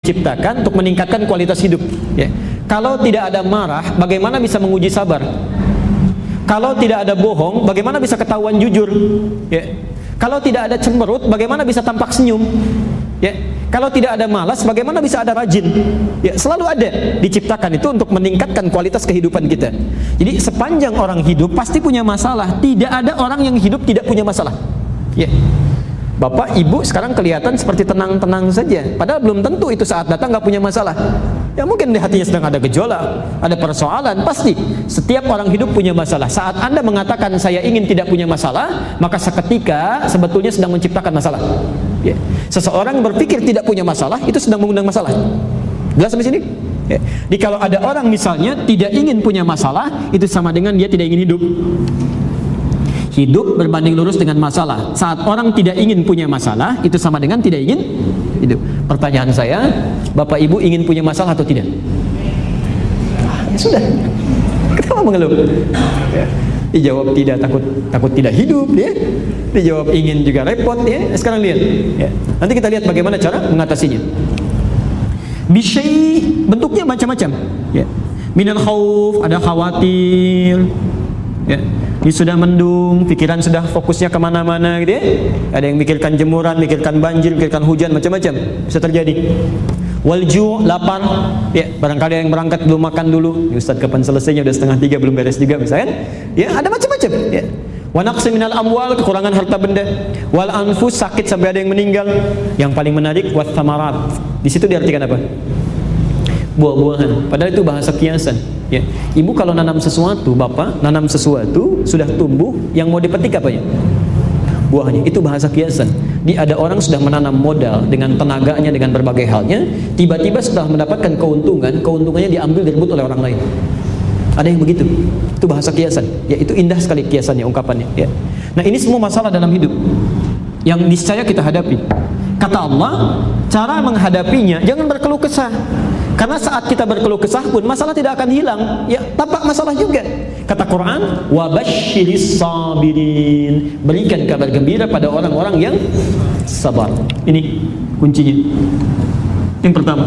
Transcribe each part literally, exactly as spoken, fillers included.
diciptakan untuk meningkatkan kualitas hidup. Ya. Kalau tidak ada marah, bagaimana bisa menguji sabar? Kalau tidak ada bohong, bagaimana bisa ketahuan jujur? Ya. Kalau tidak ada cemberut, bagaimana bisa tampak senyum? Ya. Kalau tidak ada malas, bagaimana bisa ada rajin? Ya, selalu ada diciptakan itu untuk meningkatkan kualitas kehidupan kita. Jadi sepanjang orang hidup pasti punya masalah. Tidak ada orang yang hidup tidak punya masalah. Ya. Bapak, ibu sekarang kelihatan seperti tenang-tenang saja, padahal belum tentu itu saat datang nggak punya masalah. Ya mungkin di hatinya sedang ada gejolak, ada persoalan. Pasti setiap orang hidup punya masalah. Saat Anda mengatakan saya ingin tidak punya masalah, maka seketika sebetulnya sedang menciptakan masalah. Ya. Seseorang berpikir tidak punya masalah, itu sedang mengundang masalah. Jelas sampai sini? Ya. Jadi kalau ada orang misalnya tidak ingin punya masalah, itu sama dengan dia tidak ingin hidup. Hidup berbanding lurus dengan masalah. Saat orang tidak ingin punya masalah, itu sama dengan tidak ingin hidup. Pertanyaan saya, Bapak Ibu ingin punya masalah atau tidak? Ya sudah. Kenapa mengeluh? Ya. Dijawab tidak, takut takut tidak hidup, ya. Dijawab ingin juga repot, ya. Sekarang lihat, ya. Nanti kita lihat bagaimana cara mengatasinya. Bisyai, bentuknya macam-macam, ya. Minal khauf, ada khawatir, ya. Dia sudah mendung, pikiran sudah fokusnya kemana-mana gitu ya. Ada yang mikirkan jemuran, mikirkan banjir, mikirkan hujan, macam-macam bisa terjadi. Walju, lapar, ya barangkali yang berangkat belum makan dulu. Ustaz kapan selesainya? Udah setengah tiga belum beres juga misalnya. Ya ada macam-macam. Ya. Wa naqsi minal amwal, kekurangan harta benda. Wal anfus, sakit sampai ada yang meninggal. Yang paling menarik wat thamarat. Di situ diartikan apa? Buah-buahan. Padahal itu bahasa kiasan. Ya. Ibu kalau nanam sesuatu, bapak nanam sesuatu sudah tumbuh, yang mau dipetik apanya? Buahnya. Itu bahasa kiasan. Di ada orang sudah menanam modal dengan tenaganya, dengan berbagai halnya, tiba-tiba setelah mendapatkan keuntungan, keuntungannya diambil direbut oleh orang lain. Ada yang begitu. Itu bahasa kiasan. Ya, itu indah sekali kiasannya, ungkapannya. Ya. Nah, ini semua masalah dalam hidup yang niscaya kita hadapi. Kata Allah, cara menghadapinya jangan berkeluh kesah. Karena saat kita berkeluh kesah pun masalah tidak akan hilang, ya tampak masalah juga. Kata Quran, wa basyiris sabirin, berikan kabar gembira pada orang-orang yang sabar. Ini kuncinya. Yang pertama,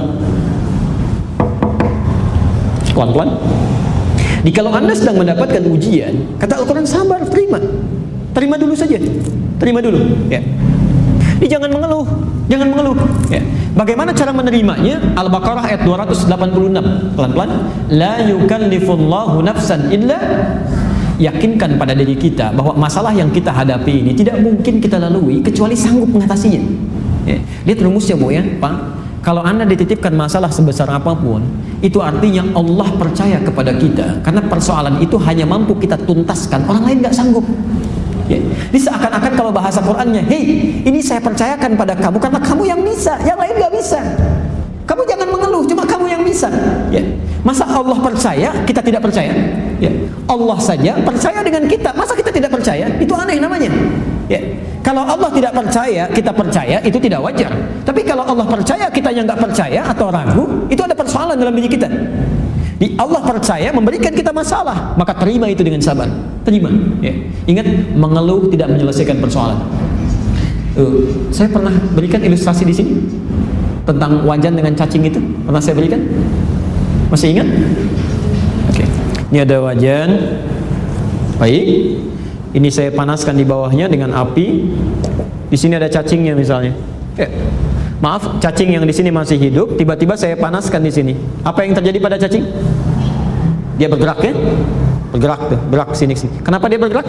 pelan-pelan. Jadi kalau Anda sedang mendapatkan ujian, kata Al-Quran, sabar, terima, terima dulu saja, terima dulu. Ya. Jadi jangan mengeluh, jangan mengeluh. Ya. Bagaimana cara menerimanya? Al-Baqarah ayat dua ratus delapan puluh enam. Pelan-pelan. La yukallifullahu nafsan illa, yakinkan pada diri kita bahwa masalah yang kita hadapi ini tidak mungkin kita lalui kecuali sanggup mengatasinya. Ya. Lihat rumusnya, Bu ya, Pak. Kalau Anda dititipkan masalah sebesar apapun, itu artinya Allah percaya kepada kita. Karena persoalan itu hanya mampu kita tuntaskan, orang lain nggak sanggup. Ya. Jadi seakan-akan kalau bahasa Qurannya, hei, ini saya percayakan pada kamu karena kamu yang bisa, yang lain gak bisa. Kamu jangan mengeluh, cuma kamu yang bisa. Ya. Masa Allah percaya, kita tidak percaya? Ya. Allah saja percaya dengan kita, masa kita tidak percaya? Itu aneh namanya. Ya. Kalau Allah tidak percaya, kita percaya, itu tidak wajar. Tapi kalau Allah percaya, kita yang nggak percaya atau ragu, itu ada persoalan dalam diri kita. Di Allah percaya memberikan kita masalah, maka terima itu dengan sabar. Terima. Ya. Ingat, mengeluh tidak menyelesaikan persoalan. Uh, saya pernah berikan ilustrasi di sini tentang wajan dengan cacing itu. Pernah saya berikan? Masih ingat? Oke. Okay. Ini ada wajan. Baik. Ini saya panaskan di bawahnya dengan api. Di sini ada cacingnya misalnya. Ya. Maaf, cacing yang di sini masih hidup, tiba-tiba saya panaskan di sini. Apa yang terjadi pada cacing? Dia bergerak ya? Bergerak tuh, bergerak sini sini. Kenapa dia bergerak?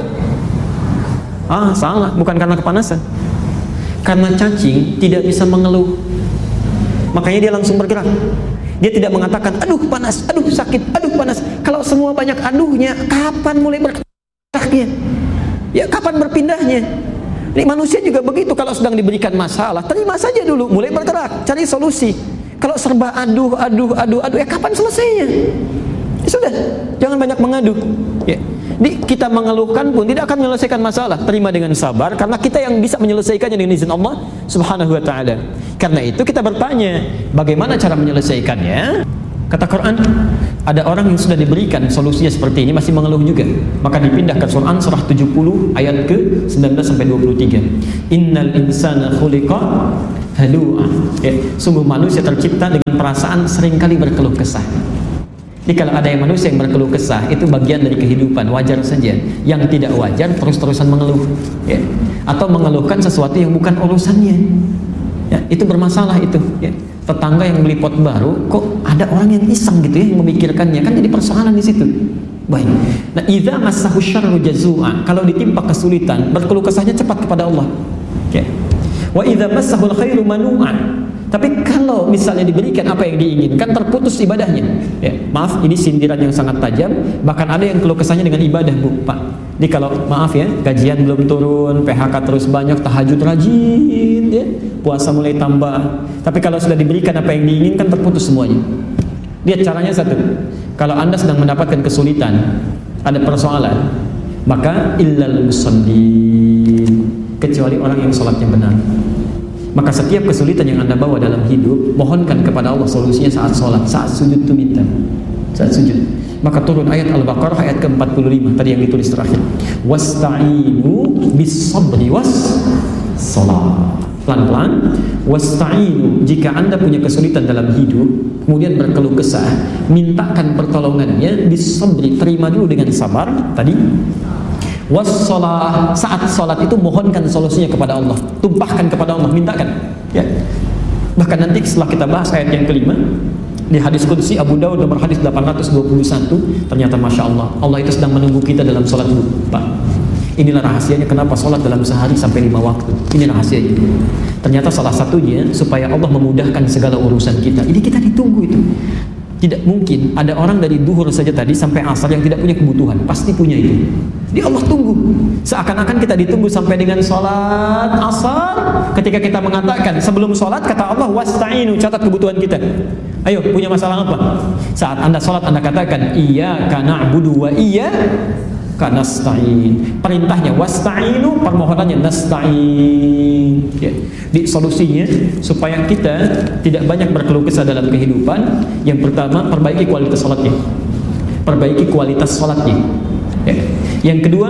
Ah, salah, bukan karena kepanasan. Karena cacing tidak bisa mengeluh. Makanya dia langsung bergerak. Dia tidak mengatakan, aduh panas, aduh sakit, aduh panas. Kalau semua banyak aduhnya, kapan mulai bergeraknya? Ya, kapan berpindahnya? Ini manusia juga begitu, kalau sedang diberikan masalah, terima saja dulu, mulai bergerak, cari solusi. Kalau serba aduh, aduh, aduh, aduh, ya kapan selesainya? Ya sudah, jangan banyak mengadu. Ya. Jadi kita mengeluhkan pun tidak akan menyelesaikan masalah. Terima dengan sabar, karena kita yang bisa menyelesaikannya dengan izin Allah Subhanahu Wa Taala. Karena itu kita bertanya, bagaimana cara menyelesaikannya? Kata Quran, ada orang yang sudah diberikan solusinya seperti ini masih mengeluh juga, maka dipindah ke Quran surah tujuh puluh ayat ke sembilan belas sampai dua puluh tiga. Innal insana khuliqa halu'a. Ya, sungguh manusia tercipta dengan perasaan seringkali berkeluh kesah. Jadi kalau ada yang manusia yang berkeluh kesah, itu bagian dari kehidupan, wajar saja. Yang tidak wajar terus-terusan mengeluh, ya, atau mengeluhkan sesuatu yang bukan urusannya. Ya, itu bermasalah itu. Ya. Tetangga yang beli pot baru, kok ada orang yang iseng gitu ya, yang memikirkannya, kan jadi persoalan di situ. Baik. Nah, idza massahu syarru jazua, kalau ditimpa kesulitan, berkeluh kesahnya cepat kepada Allah. Ya. Wa idza massahul khairu manu'an. Tapi kalau misalnya diberikan apa yang diinginkan, terputus ibadahnya. Ya, maaf, ini sindiran yang sangat tajam. Bahkan ada yang keluh kesahnya dengan ibadah, Bu, Pak. Jadi kalau maaf ya, gajian belum turun, P H K terus banyak, tahajud rajin, ya, puasa mulai tambah. Tapi kalau sudah diberikan apa yang diinginkan, terputus semuanya. Lihat caranya satu. Kalau Anda sedang mendapatkan kesulitan, ada persoalan, maka illal musallin, kecuali orang yang sholatnya benar. Maka setiap kesulitan yang Anda bawa dalam hidup, mohonkan kepada Allah solusinya saat sholat, saat sujud itu minta, saat sujud. Maka turun ayat Al-Baqarah ayat ke empat puluh lima tadi yang ditulis terakhir. Wasta'inu bis-sabri was-shalah. Pelan-pelan. Wasta'inu, jika Anda punya kesulitan dalam hidup, kemudian berkeluh kesah, mintakan pertolongannya bis-sabri, terima dulu dengan sabar tadi. Was-shalah, saat salat itu mohonkan solusinya kepada Allah, tumpahkan kepada Allah, mintakan, ya. Bahkan nanti setelah kita bahas ayat yang kelima di hadis qudsi Abu Daud nomor hadis delapan ratus dua puluh satu, ternyata Masya Allah, Allah itu sedang menunggu kita dalam salat dulu, Pak. Inilah rahasianya kenapa salat dalam sehari sampai lima waktu. Ini rahasianya. Ternyata salah satunya supaya Allah memudahkan segala urusan kita. Ini kita ditunggu itu. Tidak mungkin ada orang dari duhur saja tadi sampai asar yang tidak punya kebutuhan. Pasti punya itu. Di Allah tunggu. Seakan-akan kita ditunggu sampai dengan sholat asar. Ketika kita mengatakan sebelum sholat, kata Allah, wasta'inu, catat kebutuhan kita. Ayo, punya masalah apa? Saat Anda sholat, Anda katakan, iyyaka na'budu wa iyyaka nasta'in. Perintahnya wasta'inu, permohonannya nasta'in. Ya. Di solusinya supaya kita tidak banyak berkeluh kesah dalam kehidupan, yang pertama, perbaiki kualitas sholatnya. Perbaiki kualitas sholatnya. Ya. Yang kedua,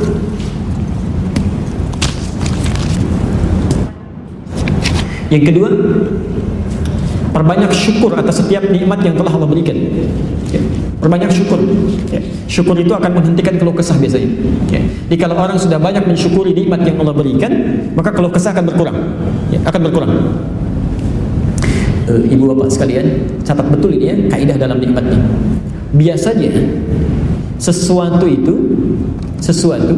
yang kedua, perbanyak syukur atas setiap nikmat yang telah Allah berikan. Ya. Perbanyak syukur. Ya. Syukur itu akan menghentikan keluh kesah biasanya. Ya. Jadi kalau orang sudah banyak mensyukuri nikmat yang Allah berikan, maka keluh kesah akan berkurang. Ya, akan berkurang. Uh, Ibu bapak sekalian, catat betul ini ya, kaidah dalam nikmat ini. Biasanya sesuatu itu, sesuatu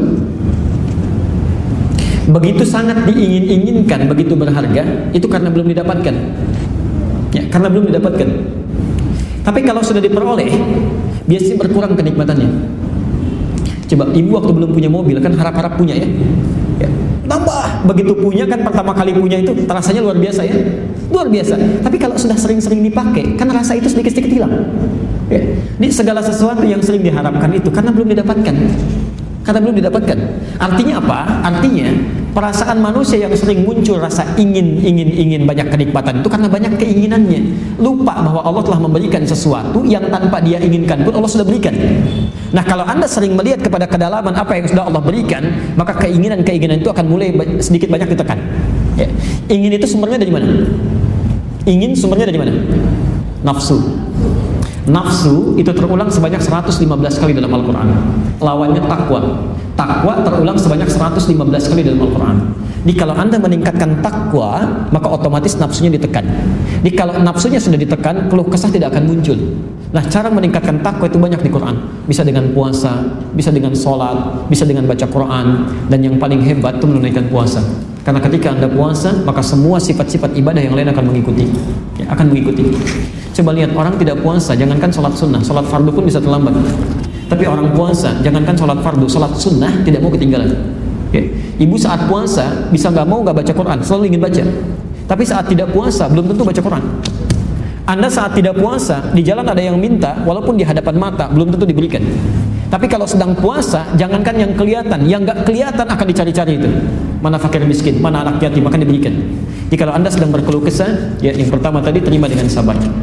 begitu sangat diingin-inginkan, begitu berharga, itu karena belum didapatkan. Ya, karena belum didapatkan. Tapi kalau sudah diperoleh, biasanya berkurang kenikmatannya. Coba ibu waktu belum punya mobil kan harap-harap punya ya. Ya, tambah begitu punya kan, pertama kali punya itu rasanya luar biasa ya, luar biasa. Tapi kalau sudah sering-sering dipakai, kan rasa itu sedikit-sedikit hilang. Ya. Ini segala sesuatu yang sering diharapkan itu karena belum didapatkan. Karena belum didapatkan. Artinya apa? Artinya perasaan manusia yang sering muncul rasa ingin, ingin, ingin banyak kenikmatan itu karena banyak keinginannya. Lupa bahwa Allah telah memberikan sesuatu yang tanpa dia inginkan pun Allah sudah berikan. Nah, kalau Anda sering melihat kepada kedalaman apa yang sudah Allah berikan, maka keinginan-keinginan itu akan mulai sedikit banyak ditekan. Ya. Ingin itu sumbernya dari mana? Ingin sumbernya dari mana? Nafsu. Nafsu itu terulang sebanyak seratus lima belas kali dalam Al-Quran. Lawannya takwa. Takwa terulang sebanyak seratus lima belas kali dalam Al-Quran. Jadi kalau Anda meningkatkan takwa, maka otomatis nafsunya ditekan. Jadi kalau nafsunya sudah ditekan, keluh kesah tidak akan muncul. Nah, cara meningkatkan takwa itu banyak di Quran. Bisa dengan puasa, bisa dengan sholat, bisa dengan baca Quran, dan yang paling hebat itu menunaikan puasa. Karena ketika Anda puasa, maka semua sifat-sifat ibadah yang lain akan mengikuti. Ya, akan mengikuti. Coba lihat orang tidak puasa, jangankan sholat sunnah, sholat fardu pun bisa terlambat. Tapi orang puasa, jangankan sholat fardu, sholat sunnah tidak mau ketinggalan. Ya. Ibu saat puasa bisa nggak mau nggak baca Quran, selalu ingin baca. Tapi saat tidak puasa belum tentu baca Quran. Anda saat tidak puasa di jalan ada yang minta, walaupun di hadapan mata belum tentu diberikan. Tapi kalau sedang puasa, jangankan yang kelihatan, yang nggak kelihatan akan dicari-cari itu. Mana fakir miskin, mana anak yatim, akan diberikan. Jadi kalau Anda sedang berkeluh kesah, ya yang pertama tadi terima dengan sabar.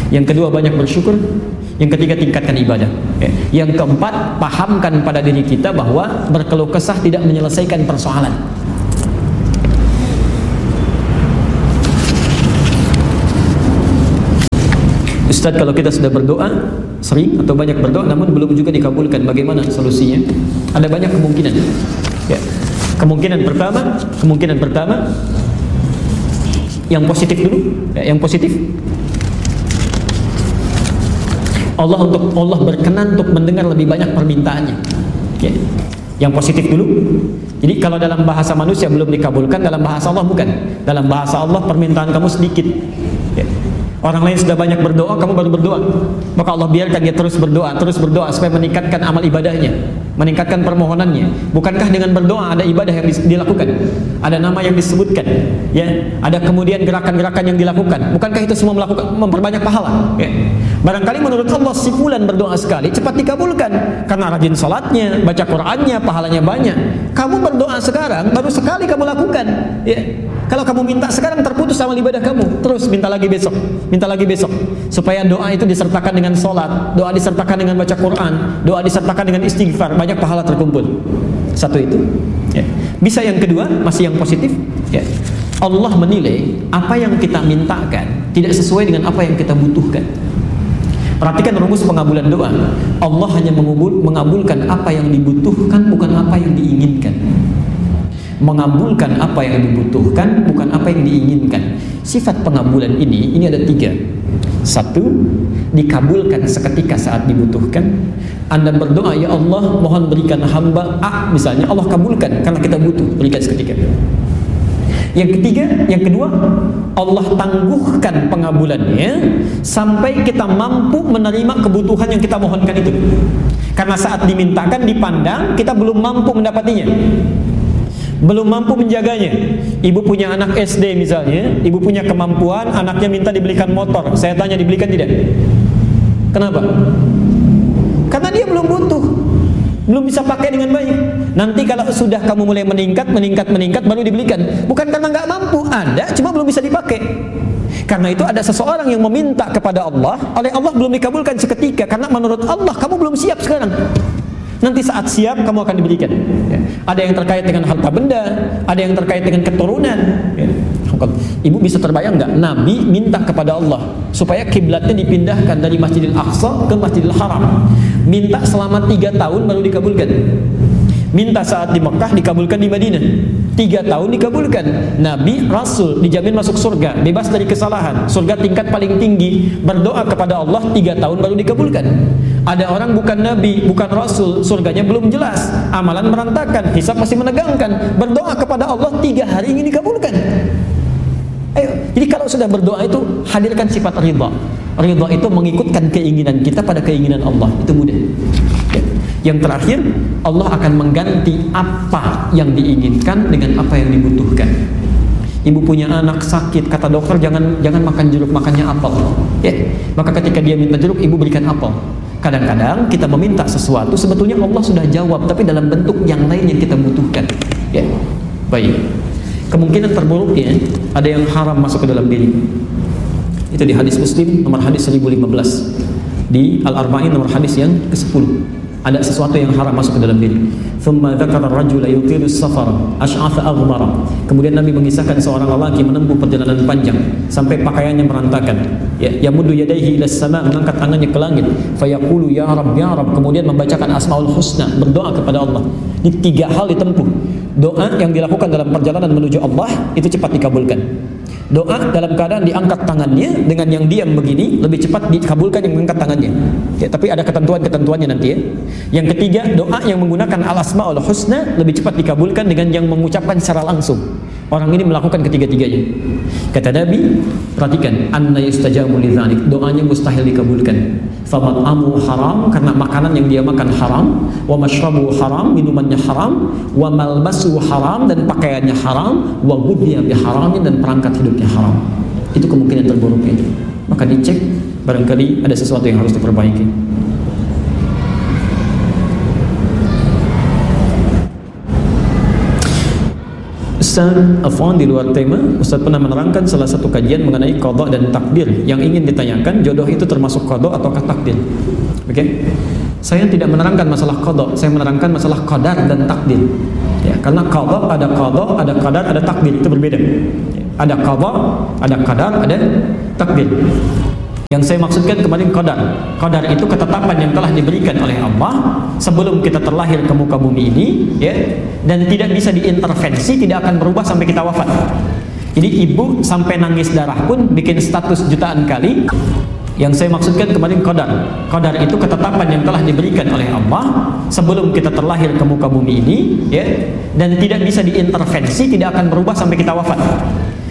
Yang kedua, banyak bersyukur. Yang ketiga, tingkatkan ibadah. Ya. Yang keempat, pahamkan pada diri kita bahwa berkeluh kesah tidak menyelesaikan persoalan. Ustaz, kalau kita sudah berdoa sering atau banyak berdoa namun belum juga dikabulkan, bagaimana solusinya? Ada banyak kemungkinan. Ya. Kemungkinan pertama, kemungkinan pertama yang positif dulu, ya, yang positif. Allah untuk Allah berkenan untuk mendengar lebih banyak permintaannya. Ya. Yang positif dulu. Jadi kalau dalam bahasa manusia belum dikabulkan, dalam bahasa Allah bukan. Dalam bahasa Allah permintaan kamu sedikit. Ya. Orang lain sudah banyak berdoa, kamu baru berdoa. Maka Allah biarkan dia terus berdoa, terus berdoa supaya meningkatkan amal ibadahnya, meningkatkan permohonannya. Bukankah dengan berdoa ada ibadah yang dilakukan? Ada nama yang disebutkan, ya. Ada kemudian gerakan-gerakan yang dilakukan. Bukankah itu semua melakukan memperbanyak pahala? Ya. Barangkali menurut Allah si fulan berdoa sekali cepat dikabulkan karena rajin salatnya, baca Qur'annya, pahalanya banyak. Kamu berdoa sekarang baru sekali kamu lakukan, ya. Kalau kamu minta sekarang terputus amal ibadah kamu, terus minta lagi besok, minta lagi besok, supaya doa itu disertakan dengan sholat, doa disertakan dengan baca Quran, doa disertakan dengan istighfar, banyak pahala terkumpul. Satu itu. Ya. Bisa yang kedua, masih yang positif. Ya. Allah menilai apa yang kita mintakan tidak sesuai dengan apa yang kita butuhkan. Perhatikan rumus pengabulan doa. Allah hanya mengabul, mengabulkan apa yang dibutuhkan, bukan apa yang diinginkan. Mengabulkan apa yang dibutuhkan, bukan apa yang diinginkan. Sifat pengabulan ini, ini ada tiga. Satu, dikabulkan seketika saat dibutuhkan. Anda berdoa, ya Allah mohon berikan hamba A misalnya, Allah kabulkan karena kita butuh, berikan seketika. Yang ketiga, yang kedua, Allah tangguhkan pengabulannya sampai kita mampu menerima kebutuhan yang kita mohonkan itu. Karena saat dimintakan, dipandang, kita belum mampu mendapatinya, belum mampu menjaganya. Ibu punya anak S D misalnya, ibu punya kemampuan, anaknya minta dibelikan motor. Saya tanya, dibelikan tidak? Kenapa? Karena dia belum butuh, belum bisa pakai dengan baik. Nanti kalau sudah kamu mulai meningkat, meningkat, meningkat, baru dibelikan. Bukan karena nggak mampu, ada, cuma belum bisa dipakai. Karena itu ada seseorang yang meminta kepada Allah, oleh Allah belum dikabulkan seketika, karena menurut Allah kamu belum siap sekarang. Nanti saat siap kamu akan diberikan. Ya. Ada yang terkait dengan harta benda, ada yang terkait dengan keturunan. Ya. Ibu bisa terbayang nggak? Nabi minta kepada Allah supaya kiblatnya dipindahkan dari Masjidil Aqsa ke Masjidil Haram. Minta selama tiga tahun baru dikabulkan. Minta saat di Mekah, dikabulkan di Madinah. Tiga tahun dikabulkan. Nabi, Rasul dijamin masuk surga, bebas dari kesalahan, surga tingkat paling tinggi. Berdoa kepada Allah tiga tahun baru dikabulkan. Ada orang bukan Nabi, bukan Rasul, surganya belum jelas, amalan berantakan, hisab masih menegangkan, berdoa kepada Allah tiga hari ini dikabulkan. Ayo, jadi kalau sudah berdoa itu hadirkan sifat ridha. Ridha itu mengikutkan keinginan kita pada keinginan Allah, itu mudah. Ya. Yang terakhir, Allah akan mengganti apa yang diinginkan dengan apa yang dibutuhkan. Ibu punya anak sakit, kata dokter jangan jangan makan jeruk, makannya apel. Ya. Maka ketika dia minta jeruk, ibu berikan apel. Kadang-kadang kita meminta sesuatu sebetulnya Allah sudah jawab, tapi dalam bentuk yang lain yang kita butuhkan. Ya. Baik. Kemungkinan terburuknya ada yang haram masuk ke dalam diri. Itu di hadis Muslim nomor hadis seribu lima belas, di Al-Arba'in nomor hadis yang kesepuluh. Ada sesuatu yang haram masuk ke dalam diri. Thumma dzakara ar-rajula yutilu as-safara ash'atha aghbara. Kemudian Nabi mengisahkan seorang lelaki menempuh perjalanan panjang sampai pakaiannya merantakan. Ya, yamuddu yadayhi ila as-sama', mengangkat tangannya ke langit. Fayaqulu ya Rabb ya Rabb, kemudian membacakan Asmaul Husna, berdoa kepada Allah. Ini tiga hal ditempuh. Doa yang dilakukan dalam perjalanan menuju Allah itu cepat dikabulkan. Doa dalam keadaan diangkat tangannya dengan yang diam begini lebih cepat dikabulkan yang mengangkat tangannya. Ya, tapi ada ketentuan-ketentuannya nanti ya. Yang ketiga, doa yang menggunakan al-asmaul husna lebih cepat dikabulkan dengan yang mengucapkan secara langsung. Orang ini melakukan ketiga-tiganya. Kata Nabi, perhatikan, anna yustajabu lidzalik, doanya mustahil dikabulkan. Famat'amu haram, karena makanan yang dia makan haram, wa mashrabu haram, minumannya haram, wa malbasu haram, dan pakaiannya haram, wa ghudhiya biharamin, dan perangkat hidupnya haram. Itu kemungkinan terburuknya. Maka dicek, barangkali ada sesuatu yang harus diperbaiki. Ustaz Afwan, di luar tema, Ustaz pernah menerangkan salah satu kajian mengenai qada dan takdir. Yang ingin ditanyakan, jodoh itu termasuk qada ataukah takdir? Oke, okay? Saya tidak menerangkan masalah qada, saya menerangkan masalah qadar dan takdir. Ya, karena qada ada qada, ada qadar, ada takdir, itu berbeda. Ya, ada qada, ada qadar, ada takdir. Yang saya maksudkan kemarin qadar. Qadar itu ketetapan yang telah diberikan oleh Allah sebelum kita terlahir ke muka bumi ini, ya, dan tidak bisa diintervensi, tidak akan berubah sampai kita wafat. Jadi ibu sampai nangis darah pun bikin status jutaan kali. Yang saya maksudkan kemarin qadar. Qadar itu ketetapan yang telah diberikan oleh Allah sebelum kita terlahir ke muka bumi ini, ya, dan tidak bisa diintervensi, tidak akan berubah sampai kita wafat.